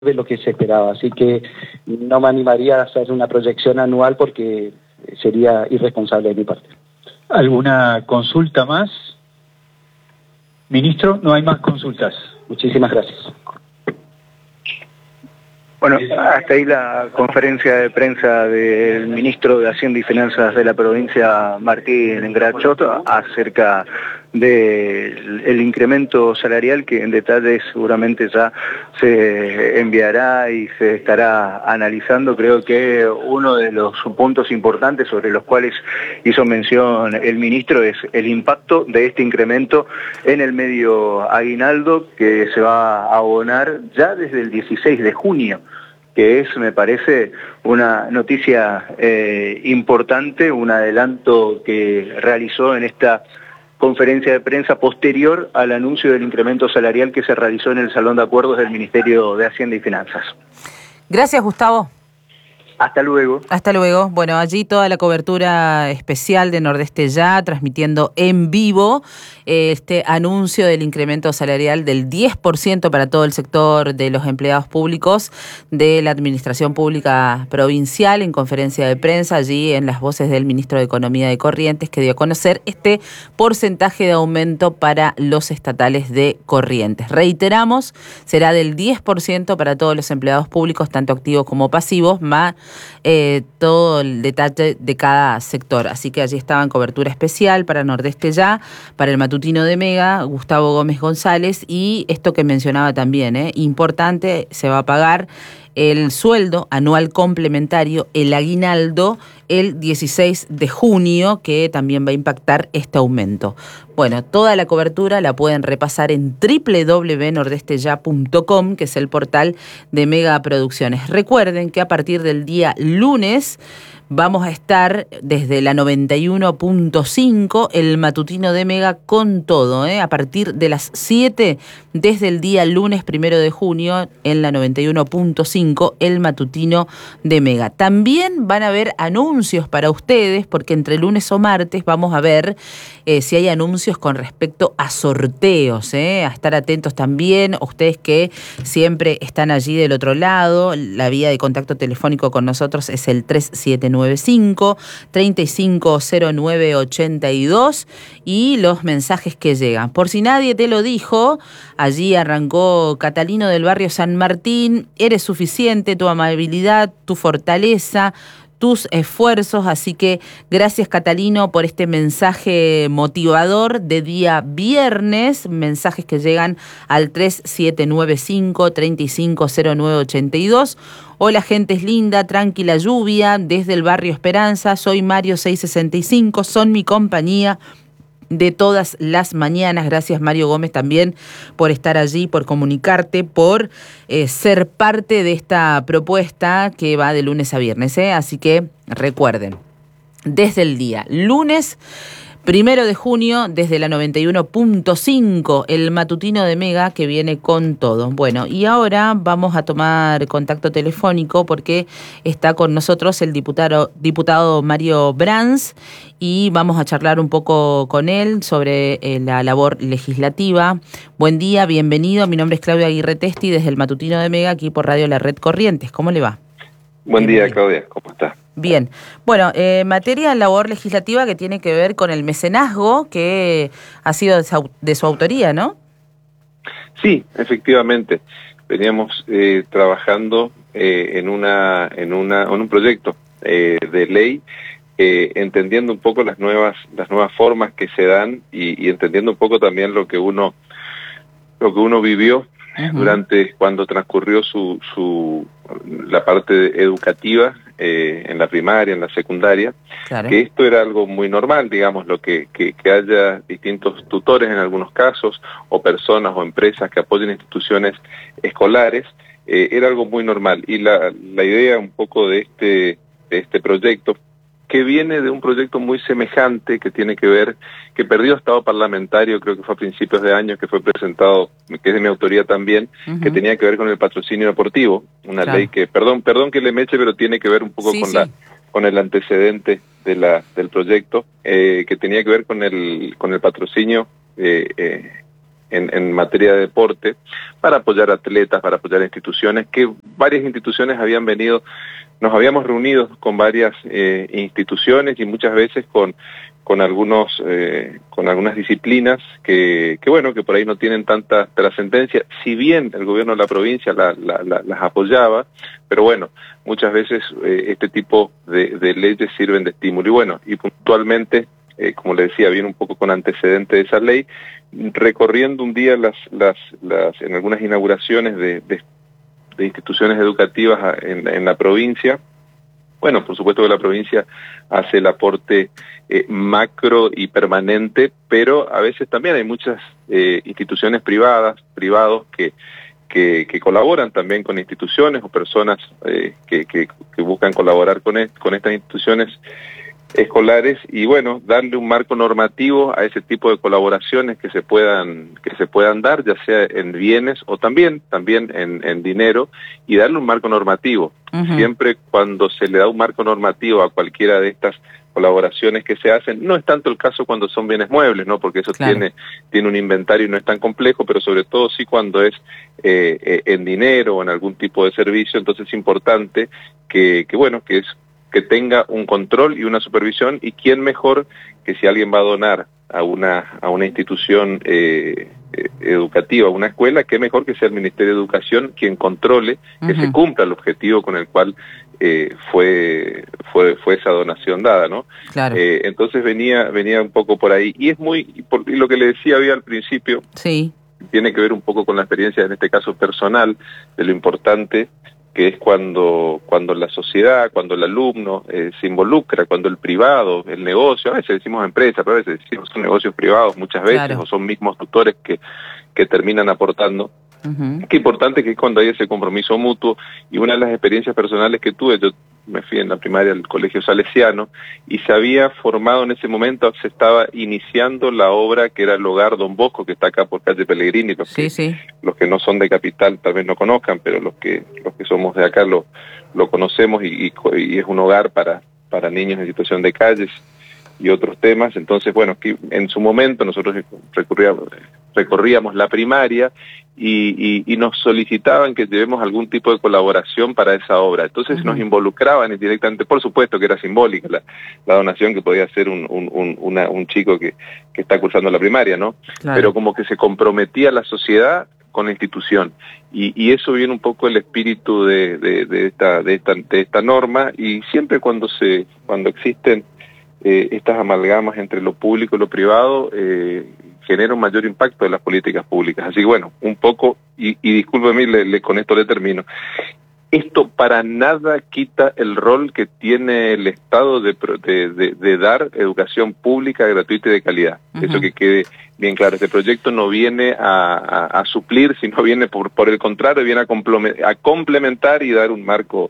de lo que se esperaba, así que no me animaría a hacer una proyección anual porque sería irresponsable de mi parte. ¿Alguna consulta más? Ministro, no hay más consultas. Muchísimas gracias. Bueno, hasta ahí la conferencia de prensa del ministro de Hacienda y Finanzas de la provincia, Martín Grachot, acerca del incremento salarial que en detalle seguramente ya se enviará y se estará analizando. Creo que uno de los puntos importantes sobre los cuales hizo mención el ministro es el impacto de este incremento en el medio aguinaldo, que se va a abonar ya desde el 16 de junio. Que es, me parece, una noticia importante, un adelanto que realizó en esta conferencia de prensa posterior al anuncio del incremento salarial que se realizó en el Salón de Acuerdos del Ministerio de Hacienda y Finanzas. Gracias, Gustavo. Hasta luego. Hasta luego. Bueno, allí toda la cobertura especial de Nordeste Ya, transmitiendo en vivo este anuncio del incremento salarial del 10% para todo el sector de los empleados públicos de la Administración Pública Provincial, en conferencia de prensa, allí en las voces del ministro de Economía de Corrientes, que dio a conocer este porcentaje de aumento para los estatales de Corrientes. Reiteramos, será del 10% para todos los empleados públicos, tanto activos como pasivos, más todo el detalle de cada sector. Así que allí estaba en cobertura especial para Nordeste Ya, para el matutino de Mega, Gustavo Gómez González, y esto que mencionaba también, importante, se va a pagar el sueldo anual complementario, el aguinaldo, el 16 de junio, que también va a impactar este aumento. Bueno, toda la cobertura la pueden repasar en www.nordesteya.com, que es el portal de Mega Producciones. Recuerden que a partir del día lunes vamos a estar desde la 91.5, el matutino de Mega con todo, a partir de las 7, desde el día lunes 1 de junio, en la 91.5, el matutino de Mega. También van a haber anuncios para ustedes, porque entre lunes o martes vamos a ver si hay anuncios con respecto a sorteos, a estar atentos también, ustedes que siempre están allí del otro lado. La vía de contacto telefónico con nosotros es el 3795-350982 y los mensajes que llegan. Por si nadie te lo dijo, allí arrancó Catalino del barrio San Martín. Eres suficiente, tu amabilidad, tu fortaleza, tus esfuerzos, así que gracias, Catalino, por este mensaje motivador de día viernes, mensajes que llegan al 3795-350982. Hola, gente es linda, tranquila lluvia, desde el barrio Esperanza, soy Mario 665, son mi compañía de todas las mañanas. Gracias, Mario Gómez, también por estar allí, por comunicarte, por ser parte de esta propuesta que va de lunes a viernes, Así que recuerden, desde el día lunes 1 de junio, desde la 91.5, el matutino de Mega que viene con todo. Bueno, y ahora vamos a tomar contacto telefónico porque está con nosotros el diputado Mario Brands y vamos a charlar un poco con él sobre la labor legislativa. Buen día, bienvenido. Mi nombre es Claudia Aguirre Testi, desde el matutino de Mega, aquí por Radio La Red Corrientes. ¿Cómo le va? Buen día, Claudia. ¿Cómo está? Bien. Bueno, materia de labor legislativa que tiene que ver con el mecenazgo, que ha sido de su autoría, ¿no? Sí, efectivamente. Veníamos trabajando en un proyecto de ley, entendiendo un poco las nuevas formas que se dan y entendiendo un poco también lo que uno vivió durante cuando transcurrió la parte educativa en la primaria, en la secundaria, claro. Que esto era algo muy normal, digamos, lo que haya distintos tutores en algunos casos, o personas o empresas que apoyen instituciones escolares, era algo muy normal. Y la idea un poco de este proyecto, que viene de un proyecto muy semejante, que tiene que ver, que perdió estado parlamentario, creo que fue a principios de año, que fue presentado, que es de mi autoría también, que tenía que ver con el patrocinio deportivo, una ley que, perdón que le meche, pero tiene que ver un poco con el antecedente del proyecto, que tenía que ver con el patrocinio en materia de deporte, para apoyar atletas, para apoyar instituciones, que varias instituciones habían venido, nos habíamos reunido con varias instituciones y muchas veces con algunas disciplinas que por ahí no tienen tanta trascendencia, si bien el gobierno de la provincia las apoyaba, pero bueno, muchas veces este tipo de leyes sirven de estímulo. Y bueno, y puntualmente, como le decía, viene un poco con antecedente de esa ley, recorriendo un día en algunas inauguraciones de instituciones educativas en la provincia. Bueno, por supuesto que la provincia hace el aporte macro y permanente, pero a veces también hay muchas instituciones privados que colaboran también con instituciones o personas que buscan colaborar con estas instituciones escolares, y bueno, darle un marco normativo a ese tipo de colaboraciones que se puedan dar, ya sea en bienes o también en dinero, y darle un marco normativo. Siempre cuando se le da un marco normativo a cualquiera de estas colaboraciones que se hacen, no es tanto el caso cuando son bienes muebles, ¿no? Porque eso tiene un inventario y no es tan complejo, pero sobre todo sí cuando es en dinero o en algún tipo de servicio. Entonces es importante que tenga un control y una supervisión, y quién mejor que si alguien va a donar a una institución educativa, a una escuela, qué mejor que sea el Ministerio de Educación quien controle que se cumpla el objetivo con el cual fue esa donación dada, ¿no? Claro. Entonces venía un poco por ahí, y y lo que le decía hoy al principio, sí, tiene que ver un poco con la experiencia, en este caso personal, de lo importante que es cuando la sociedad, cuando el alumno se involucra, cuando el privado, el negocio, a veces decimos empresa, pero a veces decimos son negocios privados muchas veces, o son mismos tutores que terminan aportando. Qué importante que es cuando hay ese compromiso mutuo. Y una de las experiencias personales que tuve, yo me fui en la primaria al Colegio Salesiano, y se había formado en ese momento, se estaba iniciando la obra que era el Hogar Don Bosco, que está acá por calle Pellegrini. Los que no son de capital tal vez no conozcan, pero los que somos de acá lo conocemos, y es un hogar para niños en situación de calles y otros temas. Entonces, bueno, que en su momento nosotros recorríamos la primaria y nos solicitaban que llevemos algún tipo de colaboración para esa obra. Entonces nos involucraban indirectamente, por supuesto que era simbólica la donación que podía hacer un chico que está cursando la primaria, ¿no? Claro. Pero como que se comprometía la sociedad con la institución, y eso viene un poco el espíritu de esta norma. Y siempre cuando existen estas amalgamas entre lo público y lo privado, genera un mayor impacto de las políticas públicas. Así que bueno, un poco, y discúlpeme, con esto le termino. Esto para nada quita el rol que tiene el Estado de dar educación pública, gratuita y de calidad. Eso que quede bien claro. Este proyecto no viene a suplir, sino viene por el contrario, viene a complementar y dar un marco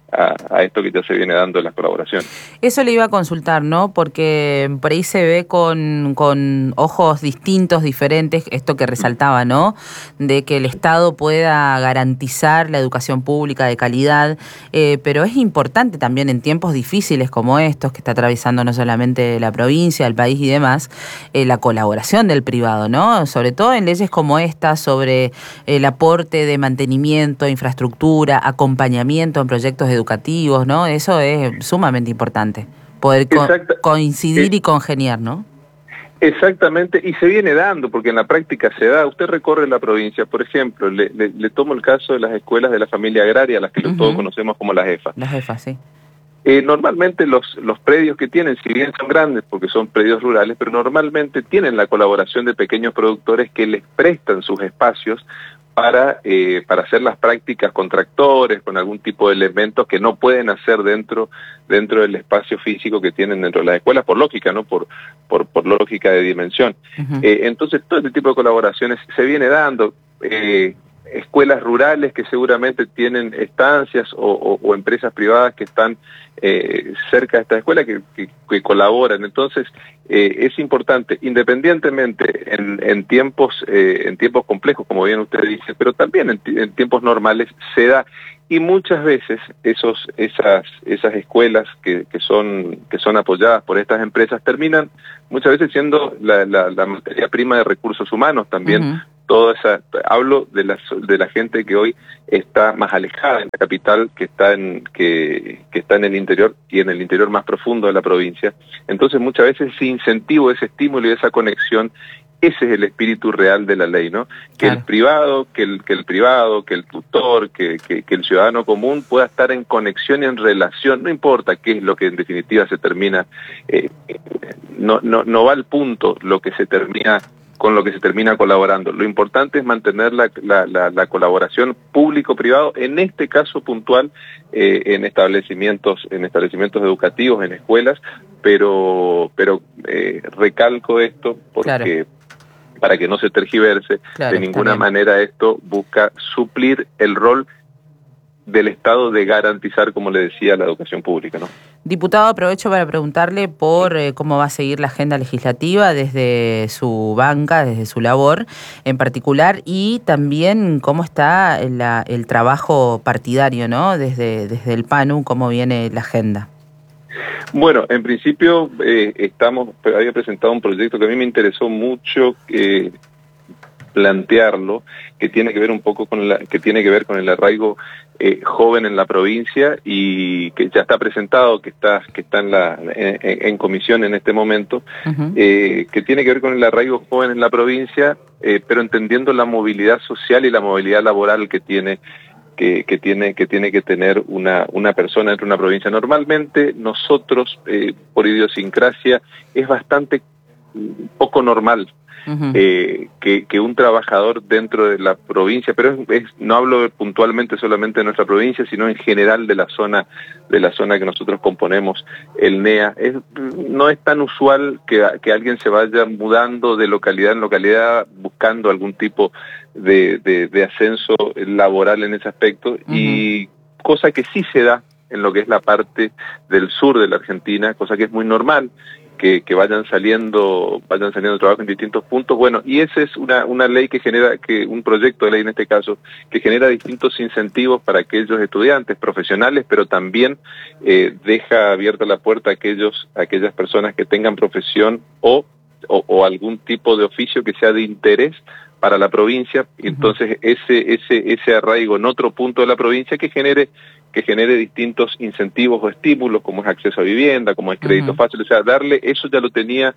a esto que ya se viene dando en las colaboraciones. Eso le iba a consultar, ¿no? Porque por ahí se ve con ojos distintos, diferentes, esto que resaltaba, ¿no? De que el Estado pueda garantizar la educación pública de calidad, pero es importante también en tiempos difíciles como estos, que está atravesando no solamente la provincia, el país y demás, la colaboración del privado, ¿no? Sobre todo en leyes como esta, sobre el aporte de mantenimiento, infraestructura, acompañamiento en proyectos educativos, ¿no? Eso es sumamente importante, poder coincidir y congeniar, ¿no? Exactamente, y se viene dando, porque en la práctica se da. Usted recorre la provincia, por ejemplo, le tomo el caso de las escuelas de la familia agraria, las que todos conocemos como las EFA. Las EFA, sí. Normalmente los predios que tienen, si bien son grandes porque son predios rurales, pero normalmente tienen la colaboración de pequeños productores que les prestan sus espacios para hacer las prácticas con tractores, con algún tipo de elementos que no pueden hacer dentro del espacio físico que tienen dentro de las escuelas, por lógica, ¿no? Por lógica de dimensión. Entonces, todo este tipo de colaboraciones se viene dando. Escuelas rurales que seguramente tienen estancias o empresas privadas que están cerca de esta escuela que colaboran. Entonces es importante, independientemente en tiempos complejos, como bien usted dice, pero también en tiempos normales se da. Y muchas veces esas escuelas que son apoyadas por estas empresas terminan muchas veces siendo la materia prima de recursos humanos también toda esa, hablo de la gente que hoy está más alejada en la capital, que está en el interior y en el interior más profundo de la provincia. Entonces muchas veces ese incentivo, ese estímulo y esa conexión, ese es el espíritu real de la ley, ¿no? Que claro. El privado, que el tutor, que el ciudadano común pueda estar en conexión y en relación, no importa qué es lo que en definitiva se termina, no va al punto lo que se termina con lo que se termina colaborando. Lo importante es mantener la colaboración público-privado, en este caso puntual, en establecimientos educativos, en escuelas, pero recalco esto porque claro. Para que no se tergiverse, claro, de ninguna manera esto busca suplir el rol del Estado de garantizar, como le decía, la educación pública, ¿no? Diputado, aprovecho para preguntarle por cómo va a seguir la agenda legislativa desde su banca, desde su labor en particular, y también cómo está el trabajo partidario, ¿no? Desde el PANU, cómo viene la agenda. Bueno, en principio había presentado un proyecto que a mí me interesó mucho plantearlo, que tiene que ver un poco con el arraigo joven en la provincia, y que ya está presentado, que está en comisión en este momento, que tiene que ver con el arraigo joven en la provincia, pero entendiendo la movilidad social y la movilidad laboral que tiene que tener una persona dentro de una provincia. Normalmente nosotros, por idiosincrasia, es bastante poco normal que un trabajador dentro de la provincia, pero no hablo puntualmente solamente de nuestra provincia, sino en general de la zona que nosotros componemos, el NEA. No es tan usual que alguien se vaya mudando de localidad en localidad buscando algún tipo de ascenso laboral en ese aspecto, y cosa que sí se da en lo que es la parte del sur de la Argentina, cosa que es muy normal, que vayan saliendo trabajos en distintos puntos. Bueno, y esa es una ley que genera, un proyecto de ley en este caso, que genera distintos incentivos para aquellos estudiantes profesionales, pero también deja abierta la puerta a aquellas personas que tengan profesión o algún tipo de oficio que sea de interés para la provincia, y entonces ese arraigo en otro punto de la provincia que genere distintos incentivos o estímulos, como es acceso a vivienda, como es crédito fácil, o sea, darle, eso ya lo tenía,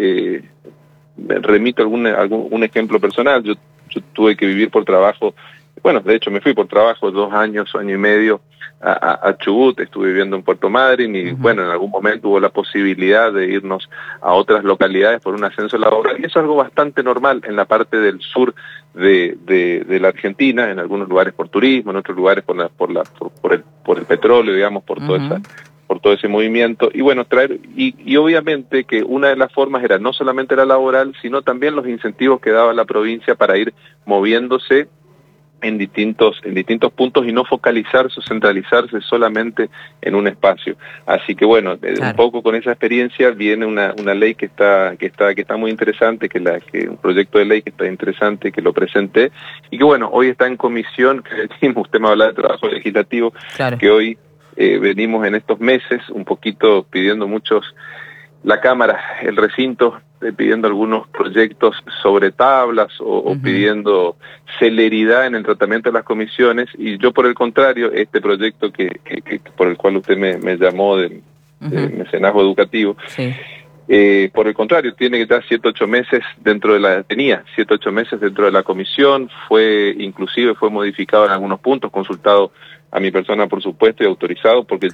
remito algún ejemplo personal. Yo tuve que vivir por trabajo, bueno, de hecho me fui por trabajo 2 años, año y medio, a Chubut, estuve viviendo en Puerto Madryn, y bueno, en algún momento hubo la posibilidad de irnos a otras localidades por un ascenso laboral, y eso es algo bastante normal en la parte del sur de la Argentina, en algunos lugares por turismo, en otros lugares por el petróleo, digamos, por todo ese movimiento. Y bueno, y obviamente que una de las formas era no solamente la laboral, sino también los incentivos que daba la provincia para ir moviéndose en distintos puntos y no focalizarse o centralizarse solamente en un espacio. Así que bueno, un poco con esa experiencia viene una ley que está muy interesante, un proyecto de ley que está interesante, que lo presenté, y que bueno, hoy está en comisión, usted me habla de trabajo legislativo, que hoy venimos en estos meses un poquito pidiendo la Cámara, el recinto, pidiendo algunos proyectos sobre tablas o pidiendo celeridad en el tratamiento de las comisiones, y yo por el contrario, este proyecto que por el cual usted me llamó de mecenazgo educativo, por el contrario, tiene que estar 7-8 meses tenía 7-8 meses dentro de la comisión, inclusive fue modificado en algunos puntos, consultado a mi persona por supuesto y autorizado, porque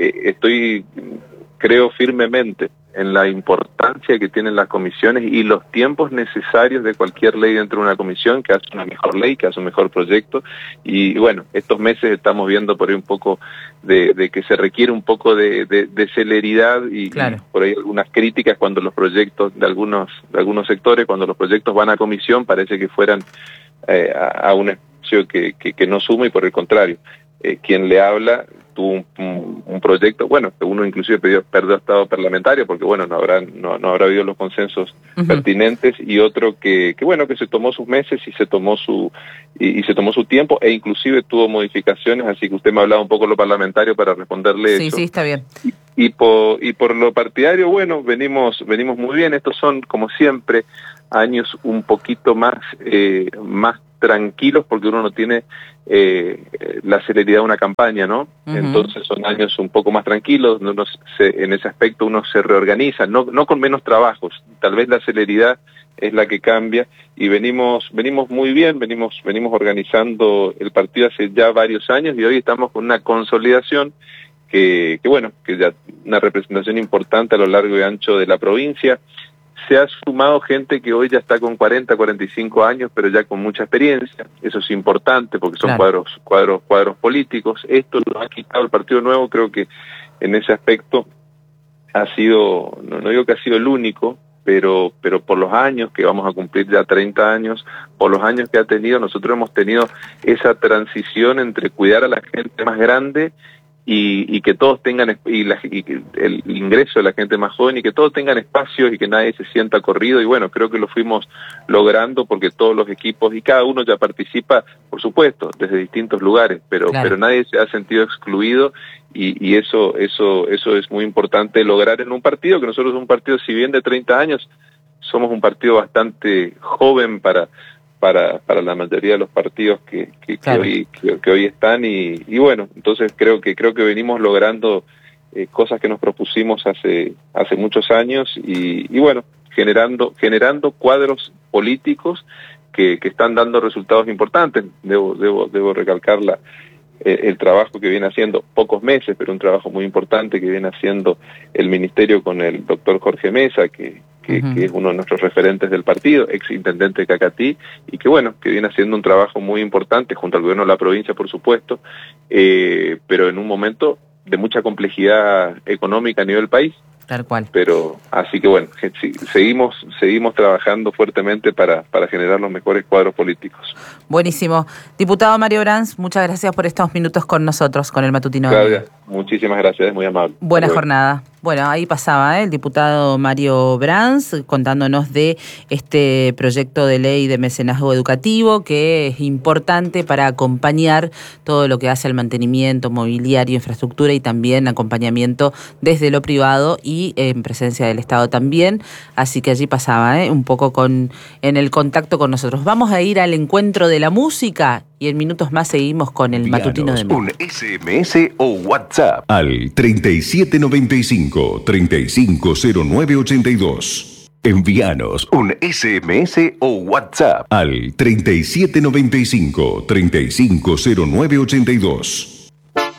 creo firmemente en la importancia que tienen las comisiones y los tiempos necesarios de cualquier ley dentro de una comisión, que hace una mejor ley, que hace un mejor proyecto. Y bueno, estos meses estamos viendo por ahí un poco de que se requiere un poco de celeridad y por ahí algunas críticas cuando los proyectos de algunos sectores, cuando los proyectos van a comisión, parece que fueran a un espacio que no suma, y por el contrario, quien le habla tuvo un proyecto, bueno, que uno inclusive perdió estado parlamentario, porque bueno, no habrá habido los consensos pertinentes, y otro que se tomó sus meses y se tomó su tiempo, e inclusive tuvo modificaciones, así que usted me ha hablado un poco de lo parlamentario para responderle eso. Sí, está bien. Y por lo partidario, bueno, venimos muy bien. Estos son, como siempre, años un poquito más tranquilos, porque uno no tiene la celeridad de una campaña, ¿no? Entonces son años un poco más tranquilos, en ese aspecto uno se reorganiza, no con menos trabajos, tal vez la celeridad es la que cambia, y venimos muy bien, venimos organizando el partido hace ya varios años, y hoy estamos con una consolidación que ya una representación importante a lo largo y ancho de la provincia. Se ha sumado gente que hoy ya está con 40, 45 años, pero ya con mucha experiencia. Eso es importante porque son cuadros políticos. Esto lo ha quitado el Partido Nuevo. Creo que en ese aspecto ha sido, no digo que ha sido el único, pero por los años que vamos a cumplir ya 30 años, por los años que ha tenido, nosotros hemos tenido esa transición entre cuidar a la gente más grande y que todos tengan el ingreso de la gente más joven, y que todos tengan espacios y que nadie se sienta corrido. Y bueno, creo que lo fuimos logrando porque todos los equipos y cada uno ya participa, por supuesto, desde distintos lugares, pero nadie se ha sentido excluido, y eso es muy importante lograr en un partido, que nosotros somos un partido, si bien de 30 años, somos un partido bastante joven para la mayoría de los partidos que hoy están, y bueno, entonces creo que venimos logrando cosas que nos propusimos hace muchos años, y bueno, generando cuadros políticos que están dando resultados importantes. Debo recalcar el trabajo que viene haciendo, pocos meses, pero un trabajo muy importante que viene haciendo el Ministerio con el doctor Jorge Mesa, que es uno de nuestros referentes del partido, ex intendente de Cacatí, y que viene haciendo un trabajo muy importante junto al gobierno de la provincia, por supuesto, pero en un momento de mucha complejidad económica a nivel país. Tal cual. Pero así que seguimos trabajando fuertemente para generar los mejores cuadros políticos. Buenísimo. Diputado Mario Brands, muchas gracias por estos minutos con nosotros, con el Matutino. Claudia, muchísimas gracias, es muy amable. Buena jornada. Bueno, ahí pasaba el diputado Mario Brands contándonos de este proyecto de ley de mecenazgo educativo, que es importante para acompañar todo lo que hace al mantenimiento mobiliario, infraestructura, y también acompañamiento desde lo privado y en presencia del Estado también. Así que allí pasaba un poco en el contacto con nosotros. Vamos a ir al encuentro de la música y en minutos más seguimos con el Matutino de Mar. Un SMS o WhatsApp al 3795-350982. Envíanos un SMS o WhatsApp al 3795-350982.